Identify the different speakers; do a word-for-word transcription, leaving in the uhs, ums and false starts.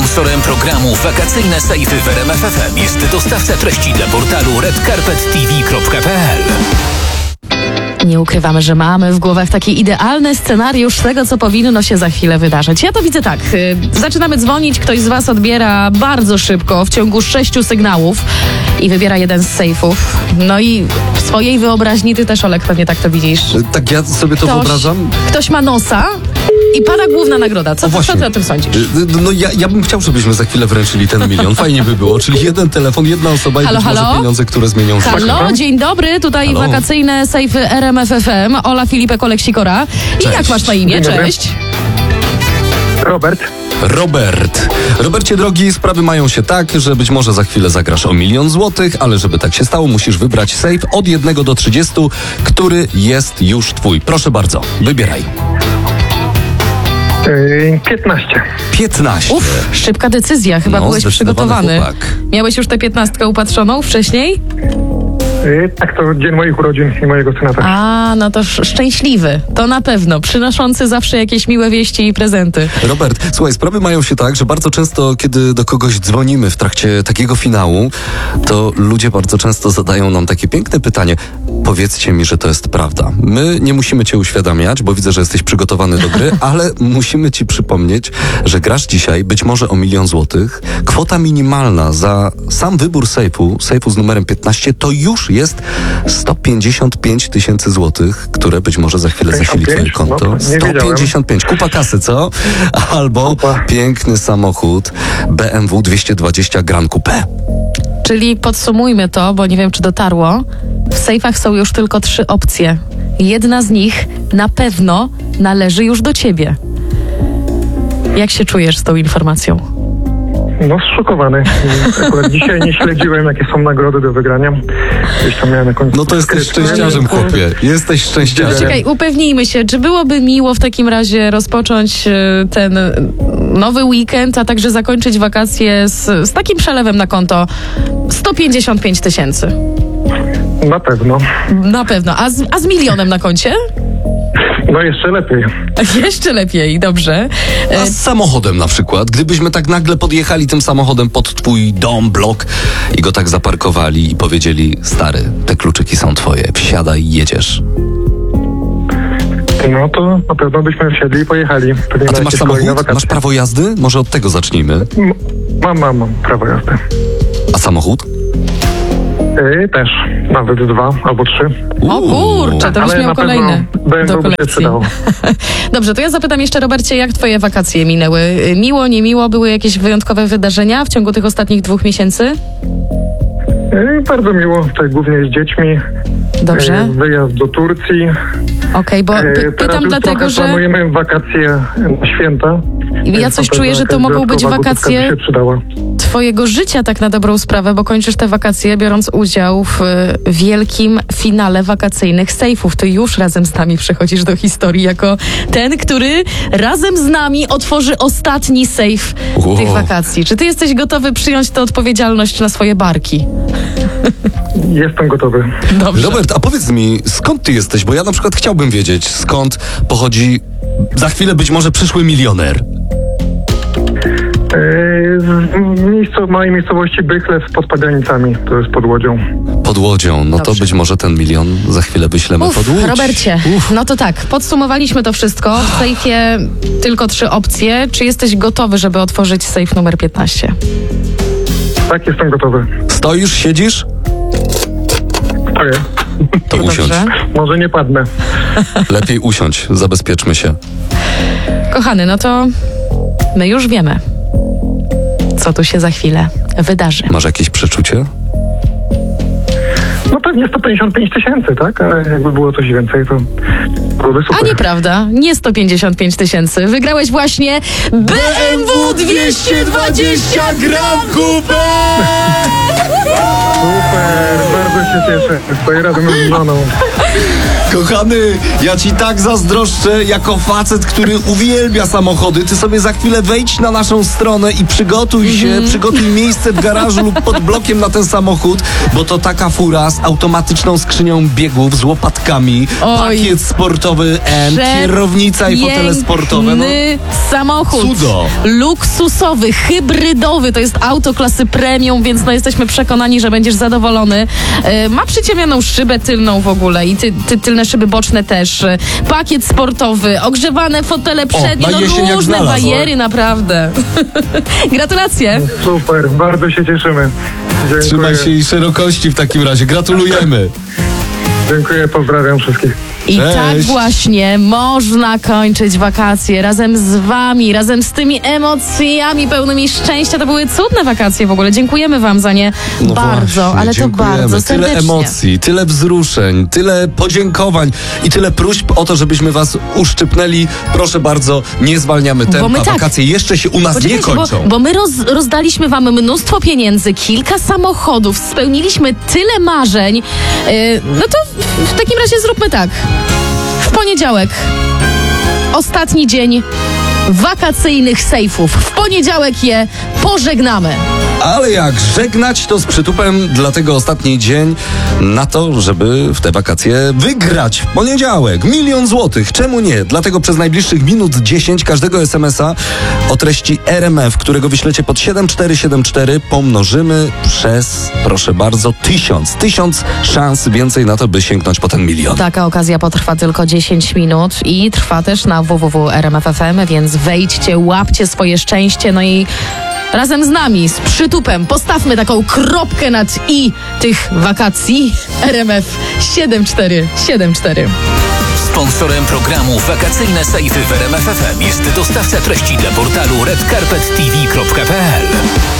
Speaker 1: Sponsorem programu Wakacyjne Sejfy w R M F F M jest dostawca treści dla portalu red carpet t v kropka p l.
Speaker 2: Nie ukrywamy, że mamy w głowach taki idealny scenariusz tego, co powinno się za chwilę wydarzyć. Ja to widzę tak. Yy, zaczynamy dzwonić, ktoś z was odbiera bardzo szybko, w ciągu sześciu sygnałów i wybiera jeden z sejfów. No i w swojej wyobraźni ty też, Olek, pewnie tak to widzisz.
Speaker 3: Tak ja sobie to
Speaker 2: Ktoś,
Speaker 3: wyobrażam.
Speaker 2: ktoś ma nosa i pada główna nagroda. Co,
Speaker 3: O,
Speaker 2: co ty o tym sądzisz?
Speaker 3: No ja, ja bym chciał, żebyśmy za chwilę wręczyli ten milion. Fajnie by było. Czyli jeden telefon, jedna osoba i
Speaker 2: Halo,
Speaker 3: być
Speaker 2: halo?
Speaker 3: może pieniądze, które zmienią życie.
Speaker 2: Halo, dzień dobry, tutaj
Speaker 3: Halo.
Speaker 2: wakacyjne sejfy R M F F M. Ola Filipek, Olek Sikora. I
Speaker 3: Cześć.
Speaker 2: jak masz na imię?
Speaker 4: Dzień dobry.
Speaker 2: Cześć.
Speaker 4: Robert.
Speaker 3: Robert. Robercie drogi, sprawy mają się tak, że być może za chwilę zagrasz o milion złotych, ale żeby tak się stało, musisz wybrać sejf od jednego do trzydziestu, który jest już twój. Proszę bardzo, wybieraj.
Speaker 4: Yy, piętnaście.
Speaker 3: piętnaście.
Speaker 2: Uff, szybka decyzja, chyba
Speaker 3: No,
Speaker 2: byłeś
Speaker 3: zdecydowany
Speaker 2: przygotowany.
Speaker 3: chłopak.
Speaker 2: Miałeś już tę piętnastkę upatrzoną wcześniej?
Speaker 4: Yy, tak, to dzień moich urodzin i mojego syna też.
Speaker 2: A, no to sz- szczęśliwy, to na pewno, przynoszący zawsze jakieś miłe wieści i prezenty.
Speaker 3: Robert, słuchaj, sprawy mają się tak, że bardzo często, kiedy do kogoś dzwonimy w trakcie takiego finału, to ludzie bardzo często zadają nam takie piękne pytanie. Powiedzcie mi, że to jest prawda. My nie musimy cię uświadamiać, bo widzę, że jesteś przygotowany do gry, ale musimy ci przypomnieć, że grasz dzisiaj być może o milion złotych. Kwota minimalna za sam wybór sejfu, sejfu z numerem piętnaście, to już jest sto pięćdziesiąt pięć tysięcy złotych, które być może za chwilę zasili twoje
Speaker 4: pięćdziesiąt pięć?
Speaker 3: konto.
Speaker 4: No to nie
Speaker 3: sto pięćdziesiąt pięć. Kupa kasy, co? Albo
Speaker 4: Kupa.
Speaker 3: piękny samochód B M W dwieście dwadzieścia Gran Coupe.
Speaker 2: Czyli podsumujmy to, bo nie wiem, czy dotarło. W sejfach są już tylko trzy opcje. Jedna z nich na pewno należy już do ciebie. Jak się czujesz z tą informacją?
Speaker 4: No, zszokowany. Akurat dzisiaj nie śledziłem, jakie są nagrody do wygrania. Gdzieś tam miałem jakąś...
Speaker 3: No to jesteś szczęściarzem, chłopie. Jesteś szczęściarzem.
Speaker 2: Czekaj, upewnijmy się, czy byłoby miło w takim razie rozpocząć e, ten e, nowy weekend, a także zakończyć wakacje z, z takim przelewem na konto sto pięćdziesiąt pięć tysięcy?
Speaker 4: Na pewno.
Speaker 2: Na pewno. A z, a z milionem na koncie?
Speaker 4: No, jeszcze lepiej.
Speaker 2: Jeszcze lepiej, dobrze.
Speaker 3: A z samochodem na przykład. Gdybyśmy tak nagle podjechali tym samochodem pod twój dom, blok i go tak zaparkowali i powiedzieli, stary, te kluczyki są twoje, wsiadaj i jedziesz.
Speaker 4: No to na pewno byśmy wsiedli i pojechali. Pewnie
Speaker 3: A
Speaker 4: na
Speaker 3: ty masz
Speaker 4: jakieś kolejne
Speaker 3: samochód?
Speaker 4: wakacje.
Speaker 3: Masz prawo jazdy? Może od tego zacznijmy.
Speaker 4: M- Mam, mam, mam prawo jazdy.
Speaker 3: A samochód?
Speaker 4: Yy, też. Nawet dwa albo trzy.
Speaker 2: O kurczę, to byś
Speaker 4: Ale
Speaker 2: miał
Speaker 4: na pewno
Speaker 2: kolejny
Speaker 4: będą
Speaker 2: do
Speaker 4: by się
Speaker 2: kolekcji.
Speaker 4: przydało.
Speaker 2: Dobrze, to ja zapytam jeszcze, Robercie, jak twoje wakacje minęły? Miło, niemiło? Były jakieś wyjątkowe wydarzenia w ciągu tych ostatnich dwóch miesięcy?
Speaker 4: Yy, bardzo miło, tutaj głównie z dziećmi.
Speaker 2: Dobrze,
Speaker 4: Yy, wyjazd do Turcji.
Speaker 2: okej, bo
Speaker 4: Yy,
Speaker 2: py-
Speaker 4: teraz
Speaker 2: pytam
Speaker 4: już
Speaker 2: dlatego,
Speaker 4: trochę
Speaker 2: że
Speaker 4: planujemy wakacje na święta.
Speaker 2: ja
Speaker 4: Więc
Speaker 2: coś
Speaker 4: na
Speaker 2: czuję,
Speaker 4: pewno
Speaker 2: że to
Speaker 4: jakaś
Speaker 2: mogą być
Speaker 4: dodatkowa gotówka by
Speaker 2: wakacje
Speaker 4: się przydała.
Speaker 2: twojego życia tak na dobrą sprawę, bo kończysz te wakacje biorąc udział w y, wielkim finale wakacyjnych sejfów. Ty już razem z nami przechodzisz do historii jako ten, który razem z nami otworzy ostatni sejf
Speaker 3: Wow.
Speaker 2: tych wakacji. Czy ty jesteś gotowy przyjąć tę odpowiedzialność na swoje barki?
Speaker 4: Jestem gotowy.
Speaker 2: Dobrze.
Speaker 3: Robert, a powiedz mi, skąd ty jesteś? Bo ja na przykład chciałbym wiedzieć, skąd pochodzi za chwilę być może przyszły milioner.
Speaker 4: Yy, z miejscu, małej miejscowości Bychlew pod Paganicami, to jest pod Łodzią.
Speaker 3: Pod Łodzią, no to
Speaker 2: Dobrze.
Speaker 3: być może ten milion za chwilę wyślemy
Speaker 2: Uf,
Speaker 3: pod Łódź.
Speaker 2: Robercie,
Speaker 3: Uf.
Speaker 2: no to tak, podsumowaliśmy to wszystko. W sejfie tylko trzy opcje. Czy jesteś gotowy, żeby otworzyć sejf numer piętnaście?
Speaker 4: Tak, jestem gotowy.
Speaker 3: Stoisz, siedzisz?
Speaker 4: Stoję.
Speaker 3: To usiądź.
Speaker 2: Dobrze.
Speaker 4: Może nie padnę.
Speaker 3: Lepiej usiądź, zabezpieczmy się.
Speaker 2: Kochany, no to my już wiemy, co tu się za chwilę wydarzy.
Speaker 3: Masz jakieś przeczucie?
Speaker 4: No pewnie sto pięćdziesiąt pięć tysięcy, tak? Ale jakby było coś więcej, to byłoby
Speaker 2: A
Speaker 4: super.
Speaker 2: nieprawda, nie sto pięćdziesiąt pięć tysięcy. Wygrałeś właśnie B M W dwieście dwadzieścia Gran Coupe!
Speaker 4: Super, bardzo się cieszę. Stoję razem z żoną.
Speaker 3: Kochany, ja ci tak zazdroszczę jako facet, który uwielbia samochody. Ty sobie za chwilę wejdź na naszą stronę i przygotuj się,
Speaker 2: Mhm.
Speaker 3: przygotuj miejsce w garażu lub pod blokiem na ten samochód, bo to taka fura z automatyczną skrzynią biegów, z łopatkami,
Speaker 2: Oj.
Speaker 3: pakiet sportowy M, kierownica i fotele sportowe. No,
Speaker 2: Piękny samochód.
Speaker 3: cudo.
Speaker 2: Luksusowy, hybrydowy. To jest auto klasy premium, więc no jesteśmy przekonani, że będziesz zadowolony. E, ma przyciemnioną szybę tylną w ogóle i ty, ty, tylne szyby boczne też. E, Pakiet sportowy, ogrzewane fotele przednie,
Speaker 3: na jesień
Speaker 2: no
Speaker 3: jak
Speaker 2: różne
Speaker 3: znalazł.
Speaker 2: bajery, naprawdę. Gratulacje.
Speaker 4: Super, bardzo się cieszymy. Dziękuję.
Speaker 3: Trzymaj się i szerokości w takim razie. Gratulujemy.
Speaker 4: Dziękuję, pozdrawiam wszystkich.
Speaker 2: I
Speaker 3: Cześć.
Speaker 2: tak właśnie można kończyć wakacje razem z wami, razem z tymi emocjami pełnymi szczęścia. To były cudne wakacje w ogóle. Dziękujemy wam za nie
Speaker 3: No
Speaker 2: bardzo,
Speaker 3: właśnie,
Speaker 2: ale to
Speaker 3: dziękujemy.
Speaker 2: bardzo serdecznie.
Speaker 3: Tyle emocji, tyle wzruszeń, tyle podziękowań i tyle próśb o to, żebyśmy was uszczypnęli. Proszę bardzo, nie zwalniamy tempa.
Speaker 2: my tak-
Speaker 3: Wakacje jeszcze się u nas nie
Speaker 2: Poczekajcie,
Speaker 3: kończą.
Speaker 2: Bo, bo my roz, rozdaliśmy wam mnóstwo pieniędzy, kilka samochodów, spełniliśmy tyle marzeń. Yy, no to w, w takim razie zróbmy tak. W poniedziałek, ostatni dzień wakacyjnych sejfów. W poniedziałek je pożegnamy.
Speaker 3: Ale jak żegnać, to z przytupem, dlatego ostatni dzień na to, żeby w te wakacje wygrać w poniedziałek. Milion złotych. Czemu nie? Dlatego przez najbliższych minut dziesięć każdego es em es a o treści R M F, którego wyślecie pod siedem cztery siedem cztery, pomnożymy przez, proszę bardzo, tysiąc. Tysiąc szans więcej na to, by sięgnąć po ten milion.
Speaker 2: Taka okazja potrwa tylko dziesięć minut i trwa też na w w w kropka r m f kropka f m, więc wejdźcie, łapcie swoje szczęście, no i razem z nami, z przytupem, postawmy taką kropkę nad i tych wakacji. R M F siedem cztery siedem cztery.
Speaker 1: Sponsorem programu Wakacyjne Sejfy w R M F F M jest dostawca treści dla portalu red carpet t v kropka p l.